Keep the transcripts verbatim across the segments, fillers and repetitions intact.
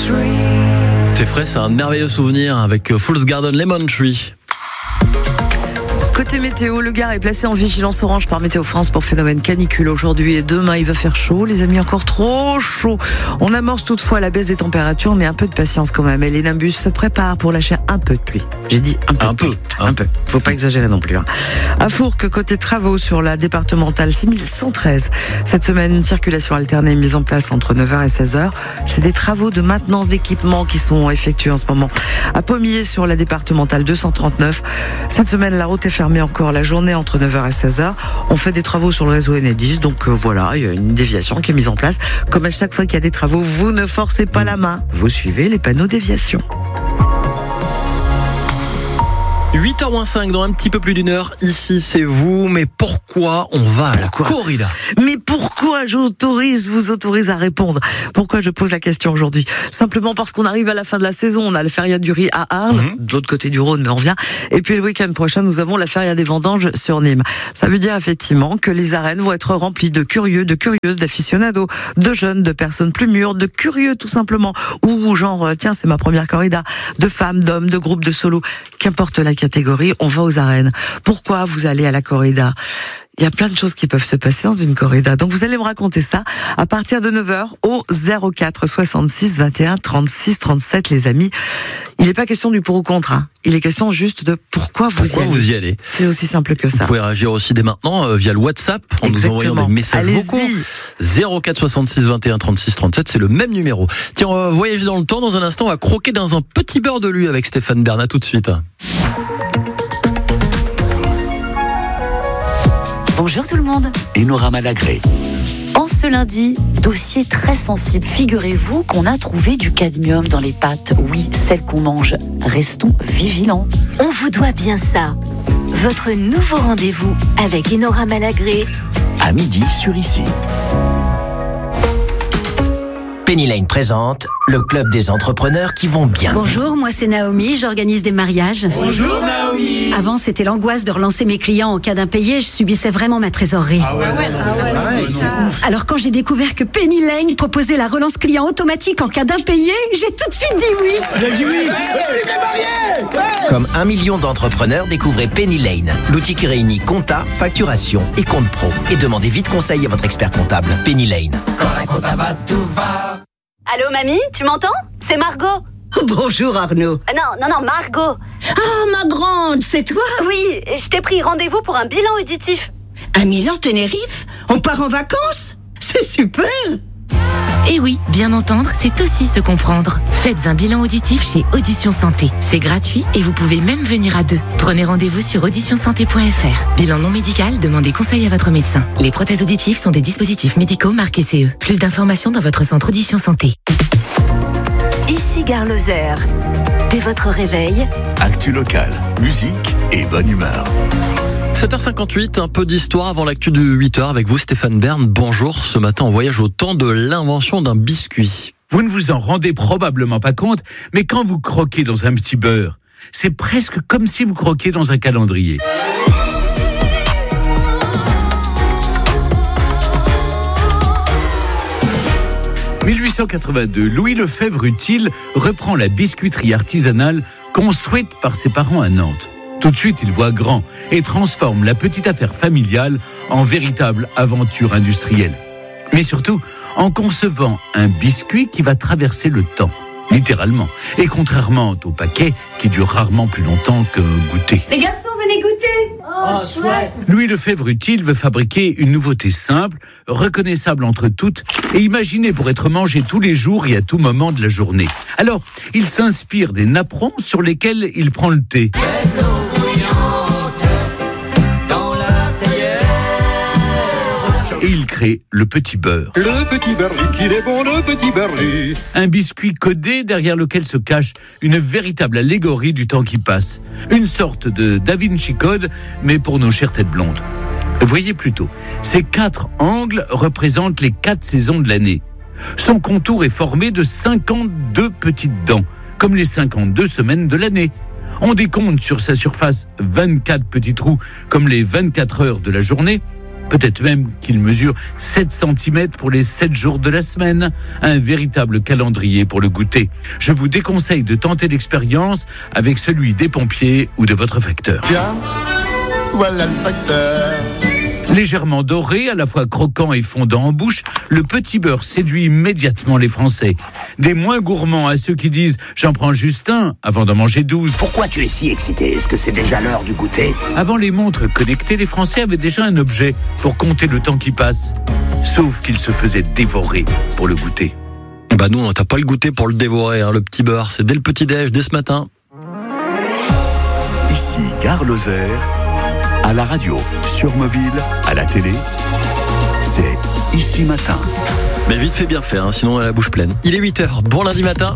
C'est frais, c'est un merveilleux souvenir avec Fool's Garden Lemon Tree. Côté météo, le Gard est placé en vigilance orange par Météo France pour phénomène canicule aujourd'hui et demain. Il va faire chaud, les amis, encore trop chaud. On amorce toutefois la baisse des températures, mais un peu de patience quand même. Et les Nimbus se préparent pour lâcher un peu de pluie. J'ai dit un peu. Un de pluie. peu. Un peu. Faut pas exagérer non plus. Hein. À Fourques, côté travaux sur la départementale six mille cent treize. Cette semaine, une circulation alternée est mise en place entre neuf heures et seize heures. C'est des travaux de maintenance d'équipements qui sont effectués en ce moment. À Pommier, sur la départementale deux cent trente-neuf. Cette semaine, la route est fermée mais encore la journée entre neuf heures et seize heures. On fait des travaux sur le réseau Enedis, donc euh, voilà, il y a une déviation qui est mise en place. Comme à chaque fois qu'il y a des travaux, vous ne forcez pas la main, vous suivez les panneaux déviation. huit heures moins cinq, dans un petit peu plus d'une heure, ici c'est vous, mais pourquoi on va à la corrida ? Mais pourquoi j'autorise, vous autorise à répondre ? Pourquoi je pose la question aujourd'hui ? Simplement parce qu'on arrive à la fin de la saison, on a le Feria du riz à Arles, mmh. de l'autre côté du Rhône, mais on vient. Et puis le week-end prochain, nous avons la Feria des vendanges sur Nîmes. Ça veut dire effectivement que les arènes vont être remplies de curieux, de curieuses, d'aficionados, de jeunes, de personnes plus mûres, de curieux tout simplement, ou genre, tiens, c'est ma première corrida, de femmes, d'hommes, de groupes, de solos, qu'importe la catégorie, on va aux arènes. Pourquoi vous allez à la corrida ? Il y a plein de choses qui peuvent se passer dans une corrida. Donc vous allez me raconter ça à partir de neuf heures au zéro quatre soixante-six vingt et un trente-six trente-sept, les amis. Il n'est pas question du pour ou contre. Hein. Il est question juste de pourquoi vous pourquoi y allez. vous y allez. C'est aussi simple que ça. Vous pouvez réagir aussi dès maintenant euh, via le WhatsApp en Exactement. nous envoyant des messages Allez-y. vocaux. zéro quatre soixante-six vingt et un trente-six trente-sept, c'est le même numéro. Tiens, on va voyager dans le temps. Dans un instant, on va croquer dans un petit beurre de lui avec Stéphane Bern. À tout de suite. Bonjour tout le monde. Enora Malagré. En ce lundi, dossier très sensible. Figurez-vous qu'on a trouvé du cadmium dans les pâtes. Oui, celles qu'on mange. Restons vigilants. On vous doit bien ça. Votre nouveau rendez-vous avec Enora Malagré. À midi sur Ici. Penny Lane présente le club des entrepreneurs qui vont bien. Bonjour, moi c'est Naomi, j'organise des mariages. Bonjour Naomi. Avant c'était l'angoisse de relancer mes clients en cas d'impayé, je subissais vraiment ma trésorerie. Ah ouais, ah ouais, ah ouais, c'est ouf. Alors quand j'ai découvert que Penny Lane proposait la relance client automatique en cas d'impayé, j'ai tout de suite dit oui. Il a dit oui. Ouais. Comme un million d'entrepreneurs, découvrez Penny Lane, l'outil qui réunit compta, facturation et compte pro. Et demandez vite conseil à votre expert comptable. Penny Lane. Quand la compta va, tout va. Allô mamie, tu m'entends ? C'est Margot. Bonjour Arnaud. Euh, non, non, non, Margot. Ah, ma grande, c'est toi ? Oui, je t'ai pris rendez-vous pour un bilan auditif. Un Milan Tenerife ? On part en vacances ? C'est super. Eh oui, bien entendre, c'est aussi se comprendre. Faites un bilan auditif chez Audition Santé. C'est gratuit et vous pouvez même venir à deux. Prenez rendez-vous sur audition santé point f r. Bilan non médical, demandez conseil à votre médecin. Les prothèses auditives sont des dispositifs médicaux marqués C E. Plus d'informations dans votre centre Audition Santé. Ici Gare Lozère. Dès votre réveil, Actu locale, musique et bonne humeur. sept heures cinquante-huit, un peu d'histoire avant l'actu de huit heures avec vous Stéphane Bern. Bonjour, ce matin on voyage au temps de l'invention d'un biscuit. Vous ne vous en rendez probablement pas compte, mais quand vous croquez dans un petit beurre, c'est presque comme si vous croquiez dans un calendrier. dix-huit cent quatre-vingt-deux, Louis Lefebvre-Utile reprend la biscuiterie artisanale construite par ses parents à Nantes. Tout de suite, il voit grand et transforme la petite affaire familiale en véritable aventure industrielle. Mais surtout, en concevant un biscuit qui va traverser le temps, littéralement. Et contrairement au paquet, qui dure rarement plus longtemps qu'un goûter. Les garçons, venez goûter. Oh, chouette. Louis Lefebvre-Utile veut fabriquer une nouveauté simple, reconnaissable entre toutes et imaginée pour être mangée tous les jours et à tout moment de la journée. Alors, il s'inspire des napperons sur lesquels il prend le thé. Et il crée le petit beurre. Le petit beurre liquide est bon, le petit beurre liquide. Un biscuit codé derrière lequel se cache une véritable allégorie du temps qui passe. Une sorte de Da Vinci Code, mais pour nos chères têtes blondes. Voyez plutôt, ces quatre angles représentent les quatre saisons de l'année. Son contour est formé de cinquante-deux petites dents, comme les cinquante-deux semaines de l'année. On décompte sur sa surface vingt-quatre petits trous, comme les vingt-quatre heures de la journée. Peut-être même qu'il mesure sept centimètres pour les sept jours de la semaine. Un véritable calendrier pour le goûter. Je vous déconseille de tenter l'expérience avec celui des pompiers ou de votre facteur. Tiens, voilà le facteur. Légèrement doré, à la fois croquant et fondant en bouche, le petit beurre séduit immédiatement les Français. Des moins gourmands à ceux qui disent « j'en prends juste un avant d'en manger douze ». Pourquoi tu es si excité ? Est-ce que c'est déjà l'heure du goûter ? Avant les montres connectées, les Français avaient déjà un objet pour compter le temps qui passe. Sauf qu'ils se faisaient dévorer pour le goûter. Bah nous, on n'a pas le goûter pour le dévorer, hein, le petit beurre. C'est dès le petit-déj, dès ce matin. Ici Gare Lozère, à la radio, sur mobile, à la télé, c'est Ici Matin. Mais vite fait bien fait, hein, sinon on a la bouche pleine. Il est huit heures, bon lundi matin.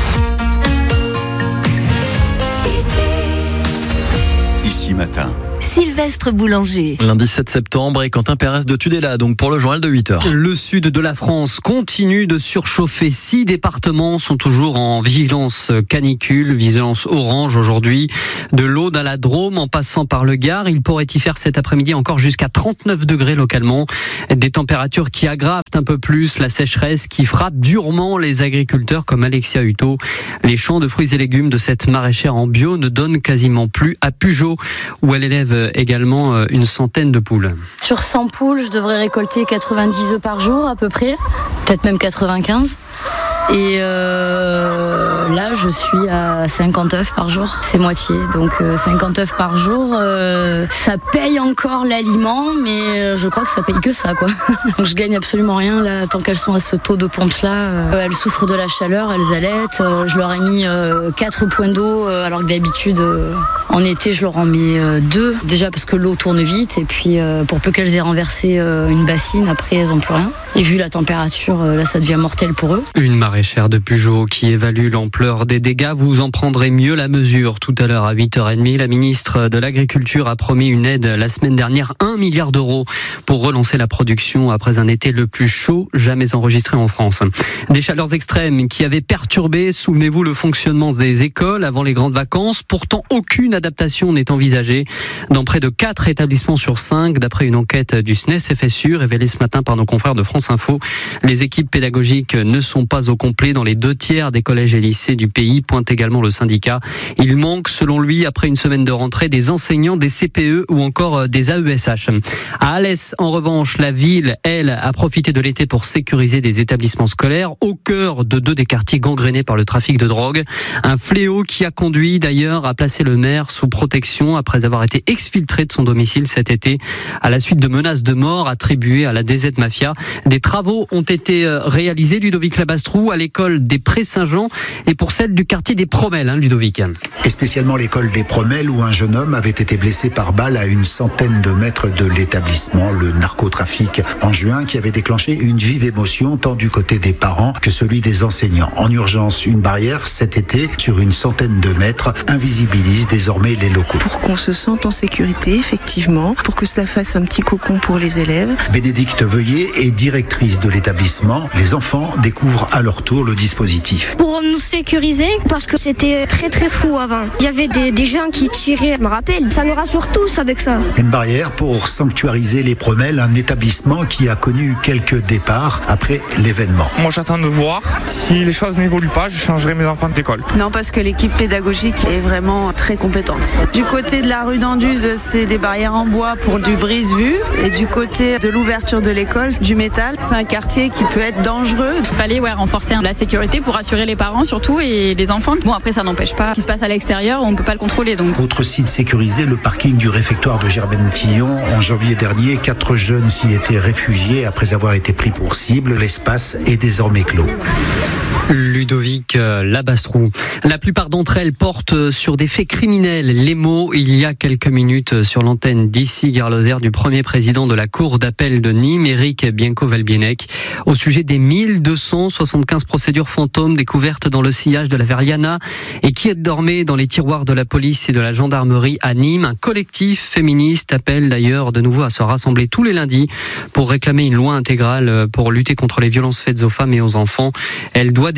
Ici Matin. Sylvestre Boulanger. Lundi sept septembre et Quentin Pérez de Tudela, donc pour le journal de huit heures. Le sud de la France continue de surchauffer. Six départements sont toujours en vigilance canicule, vigilance orange aujourd'hui. De l'Aude à la Drôme en passant par le Gard. Il pourrait y faire cet après-midi encore jusqu'à trente-neuf degrés localement. Des températures qui aggravent un peu plus la sécheresse qui frappe durement les agriculteurs comme Alexia Hutto. Les champs de fruits et légumes de cette maraîchère en bio ne donnent quasiment plus à Pugeot, où elle élève également une centaine de poules. Sur cent poules, je devrais récolter quatre-vingt-dix œufs par jour à peu près, peut-être même quatre-vingt-quinze. Et euh, là, je suis à cinquante œufs par jour, c'est moitié. Donc euh, cinquante œufs par jour, euh, ça paye encore l'aliment, mais je crois que ça paye que ça, quoi. Donc je gagne absolument rien là, tant qu'elles sont à ce taux de ponte-là. Euh, elles souffrent de la chaleur, elles allaitent. Euh, je leur ai mis euh, quatre points d'eau, euh, alors que d'habitude, euh, en été, je leur en mets euh, deux. Déjà parce que l'eau tourne vite, et puis euh, pour peu qu'elles aient renversé euh, une bassine, après elles n'ont plus rien. Et vu la température, euh, là, ça devient mortel pour eux. Une maraîchère de Pugeot qui évalue l'ampleur des dégâts. Vous en prendrez mieux la mesure tout à l'heure à huit heures trente. La ministre de l'Agriculture a promis une aide la semaine dernière, un milliard d'euros pour relancer la production après un été le plus chaud jamais enregistré en France. Des chaleurs extrêmes qui avaient perturbé, souvenez-vous, le fonctionnement des écoles avant les grandes vacances. Pourtant, aucune adaptation n'est envisagée dans près de quatre établissements sur cinq, d'après une enquête du S N E S F S U révélée ce matin par nos confrères de France Info. Les équipes pédagogiques ne sont pas au complet dans les deux tiers des collèges et lycées du pays, pointe également le syndicat. Il manque, selon lui, après une semaine de rentrée, des enseignants, des C P E ou encore des A E S H. À Alès, en revanche, la ville, elle, a profité de l'été pour sécuriser des établissements scolaires au cœur de deux des quartiers gangrénés par le trafic de drogue. Un fléau qui a conduit d'ailleurs à placer le maire sous protection après avoir été exfiltré de son domicile cet été à la suite de menaces de mort attribuées à la D Z Mafia. Des travaux ont été réalisés, Ludovic Labastrou, à l'école des Prés-Saint-Jean et pour celle du quartier des Promelles, hein, Ludovic. Et spécialement l'école des Promelles où un jeune homme avait été blessé par balle à une centaine de mètres de l'établissement. Le narcotrafic en juin qui avait déclenché une vive émotion tant du côté des parents que celui des enseignants. En urgence, une barrière cet été sur une centaine de mètres invisibilise désormais les locaux. Pour qu'on se sente en sécurité, effectivement, pour que cela fasse un petit cocon pour les élèves. Bénédicte Veuillet est directrice de l'établissement. Les enfants découvrent à leur tour le dispositif. Pour nous sécuriser, parce que c'était très très fou avant. Il y avait des, des gens qui tiraient, je me rappelle. Ça nous rassure tous avec ça. Une barrière pour sanctuariser les Promelles, un établissement qui a connu quelques départs après l'événement. Moi j'attends de voir. Si les choses n'évoluent pas, je changerai mes enfants d'école. Non, parce que l'équipe pédagogique est vraiment très compétente. Du côté de la rue d'Anduze, c'est des barrières en bois pour du brise-vue. Et du côté de l'ouverture de l'école, du métal. C'est un quartier qui peut être dangereux. Il fallait ouais, renforcer la sécurité pour assurer les parents surtout et les enfants. Bon, après ça n'empêche pas ce qui se passe à l'extérieur, on ne peut pas le contrôler. Donc. Autre site sécurisé, le parking du réfectoire de Germaine-Moutillon. En janvier dernier, quatre jeunes s'y étaient réfugiés après avoir été pris pour cible. L'espace est désormais clos. Ludovic Labastrou. La plupart d'entre elles portent sur des faits criminels. Les mots, il y a quelques minutes, sur l'antenne d'ici Gare Lozère du premier président de la Cour d'appel de Nîmes, Éric Bienco-Velbienec, au sujet des mille deux cent soixante-quinze procédures fantômes découvertes dans le sillage de l'affaire Yana et qui dormaient dans les tiroirs de la police et de la gendarmerie à Nîmes. Un collectif féministe appelle d'ailleurs de nouveau à se rassembler tous les lundis pour réclamer une loi intégrale pour lutter contre les violences faites aux femmes et aux enfants. Elle doit débuter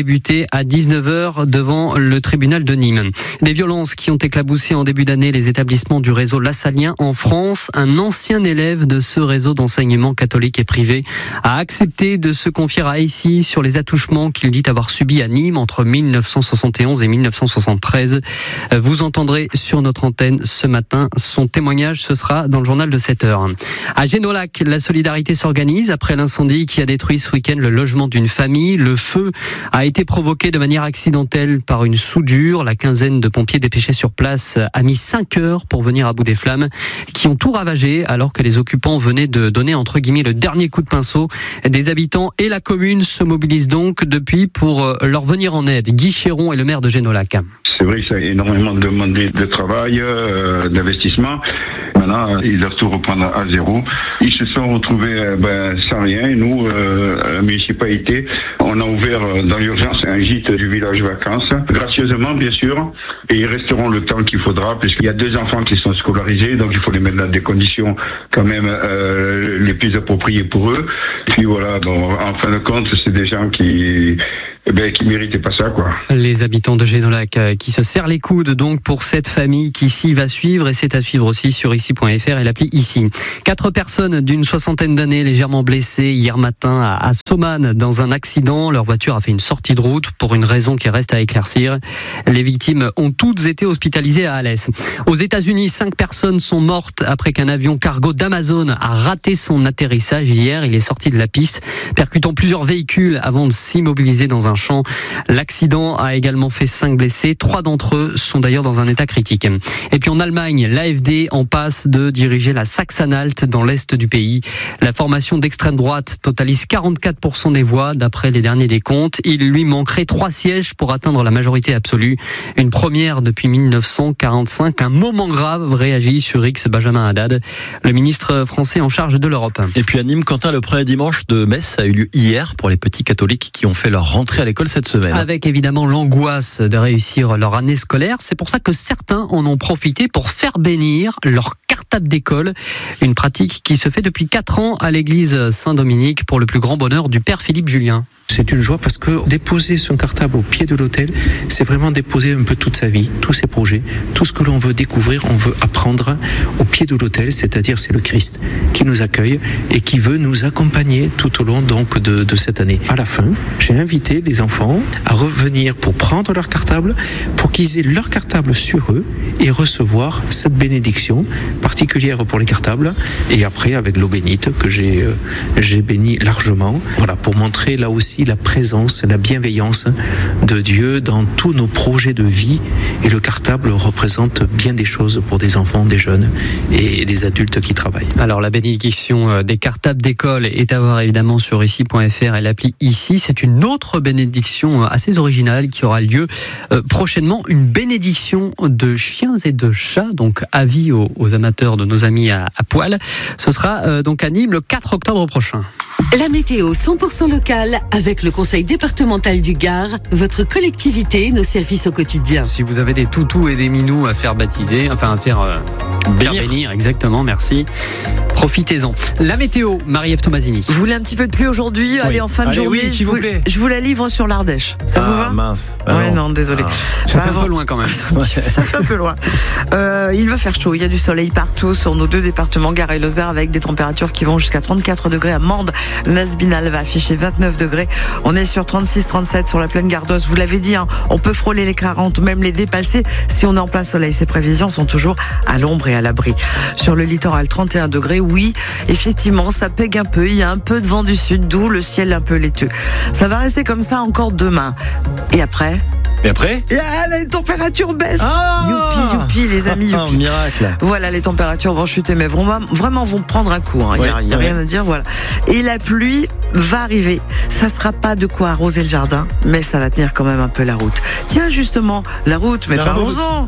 débuté à dix-neuf heures devant le tribunal de Nîmes. Des violences qui ont éclaboussé en début d'année les établissements du réseau Lassalien en France. Un ancien élève de ce réseau d'enseignement catholique et privé a accepté de se confier à Issy sur les attouchements qu'il dit avoir subis à Nîmes entre mille neuf cent soixante et onze et mille neuf cent soixante-treize. Vous entendrez sur notre antenne ce matin son témoignage, ce sera dans le journal de sept heures. À Génolac, la solidarité s'organise après l'incendie qui a détruit ce week-end le logement d'une famille. Le feu a été provoqué de manière accidentelle par une soudure. La quinzaine de pompiers dépêchés sur place a mis cinq heures pour venir à bout des flammes qui ont tout ravagé alors que les occupants venaient de donner entre guillemets le dernier coup de pinceau. Des habitants et la commune se mobilisent donc depuis pour leur venir en aide. Guy Chéron est le maire de Génolac. C'est vrai que ça a énormément demandé de travail, euh, d'investissement. Maintenant, ils doivent tout reprendre à zéro. Ils se sont retrouvés euh, ben, sans rien. Et nous, euh, la municipalité, on a ouvert euh, dans l'urgence un gîte du village vacances, gracieusement bien sûr. Et ils resteront le temps qu'il faudra, puisqu'il y a deux enfants qui sont scolarisés, donc il faut les mettre dans des conditions quand même euh, les plus appropriées pour eux. Puis voilà, donc, en fin de compte, c'est des gens qui... Eh ben, qui méritait pas ça, quoi. Les habitants de Génolac euh, qui se serrent les coudes donc pour cette famille qui ici va suivre, et c'est à suivre aussi sur ici point f r et l'appli Ici. Quatre personnes d'une soixantaine d'années légèrement blessées hier matin à, à Soman dans un accident. Leur voiture a fait une sortie de route pour une raison qui reste à éclaircir. Les victimes ont toutes été hospitalisées à Alès. Aux États-Unis, cinq personnes sont mortes après qu'un avion cargo d'Amazon a raté son atterrissage hier. Il est sorti de la piste, percutant plusieurs véhicules avant de s'immobiliser dans un champ. L'accident a également fait cinq blessés. Trois d'entre eux sont d'ailleurs dans un état critique. Et puis en Allemagne, l'A F D en passe de diriger la Saxe-Anhalt dans l'est du pays. La formation d'extrême droite totalise quarante-quatre pour cent des voix d'après les derniers décomptes. Il lui manquerait trois sièges pour atteindre la majorité absolue. Une première depuis mille neuf cent quarante-cinq. Un moment grave, réagit sur X Benjamin Haddad, le ministre français en charge de l'Europe. Et puis à Nîmes, Quentin, le premier dimanche de messe a eu lieu hier pour les petits catholiques qui ont fait leur rentrée à l'école cette semaine. Avec évidemment l'angoisse de réussir leur année scolaire. C'est pour ça que certains en ont profité pour faire bénir leur cartable d'école. Une pratique qui se fait depuis quatre ans à l'église Saint-Dominique pour le plus grand bonheur du père Philippe Julien. C'est une joie parce que déposer son cartable au pied de l'autel, c'est vraiment déposer un peu toute sa vie, tous ses projets, tout ce que l'on veut découvrir, on veut apprendre au pied de l'autel, c'est-à-dire c'est le Christ qui nous accueille et qui veut nous accompagner tout au long donc de, de cette année. À la fin, j'ai invité les enfants à revenir pour prendre leur cartable, pour qu'ils aient leur cartable sur eux et recevoir cette bénédiction particulière pour les cartables, et après avec l'eau bénite que j'ai, euh, j'ai béni largement, voilà, pour montrer là aussi la présence, la bienveillance de Dieu dans tous nos projets de vie. Et le cartable représente bien des choses pour des enfants, des jeunes et des adultes qui travaillent. Alors la bénédiction des cartables d'école est à voir évidemment sur ici point f r et l'appli Ici. C'est une autre bénédiction assez originale qui aura lieu prochainement, une bénédiction de chiens et de chats, donc avis aux, aux amateurs de nos amis à, à poil. Ce sera euh, donc à Nîmes le quatre octobre prochain. La météo cent pour cent locale avec le conseil départemental du Gard, votre collectivité, nos services au quotidien. Si vous avez des toutous et des minous à faire baptiser, enfin à faire, euh, bénir. faire bénir, exactement, merci. Profitez-en. La météo, Marie-Ève Tomasini. Vous voulez un petit peu de pluie aujourd'hui? Oui. Allez, en fin de Allez, journée, oui, s'il vous plaît. Je vous la livre sur l'Ardèche. Ça ah, vous va? Mince. Ah ouais, non, non désolé. Ah. Ça bah, fait un peu loin quand même. Ça fait un peu loin. Euh, il va faire chaud. Il y a du soleil partout sur nos deux départements, Gard et Lozère, avec des températures qui vont jusqu'à trente-quatre degrés à Mende. Nasbinal va afficher vingt-neuf degrés. On est sur trente-six trente-sept sur la plaine gardoise. Vous l'avez dit, hein, on peut frôler les quarante, même les dépasser si on est en plein soleil. Ces prévisions sont toujours à l'ombre et à l'abri. Sur le littoral, trente et un degrés. Oui, effectivement, ça pègue un peu. Il y a un peu de vent du sud, d'où le ciel un peu laiteux. Ça va rester comme ça encore demain. Et après? Et après ah, les températures baissent. Ah youpi, youpi, les amis, youpi. Oh, miracle. Voilà, les températures vont chuter, mais vont, vraiment vont prendre un coup. Il hein. n'y ouais, a, a ouais. rien à dire, voilà. Et la pluie va arriver. Ça sera pas de quoi arroser le jardin, mais ça va tenir quand même un peu la route. Tiens, justement, la route, mais la parlons-en. Route.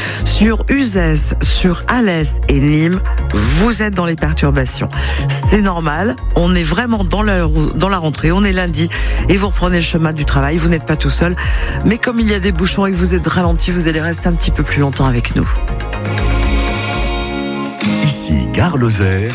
Sur Uzès, sur Alès et Nîmes, vous êtes dans les perturbations. C'est normal. On est vraiment dans la, dans la rentrée. On est lundi et vous reprenez le chemin du travail. Vous n'êtes pas tout seul. Mais comme il y a des bouchons et que vous êtes ralenti, vous allez rester un petit peu plus longtemps avec nous. Ici, Gare Lozère.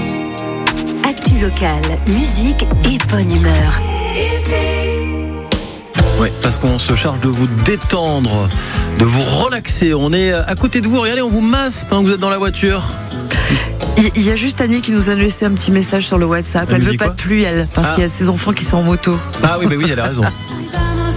Actu locale, musique et bonne humeur. Oui, parce qu'on se charge de vous détendre, de vous relaxer. On est à côté de vous, regardez, on vous masse pendant que vous êtes dans la voiture. Il y a juste Annie qui nous a laissé un petit message sur le WhatsApp. Elle, elle veut pas de pluie, elle, parce ah. qu'il y a ses enfants qui sont en moto. Ah oui, bah oui, elle a raison.